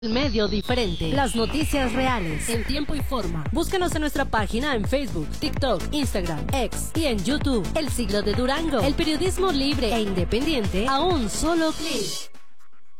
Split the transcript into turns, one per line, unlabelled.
Medio diferente. Las noticias reales en tiempo y forma. Búscanos en nuestra página en Facebook, TikTok, Instagram, X y en YouTube. El Siglo de Durango. El periodismo libre e independiente a un solo clic.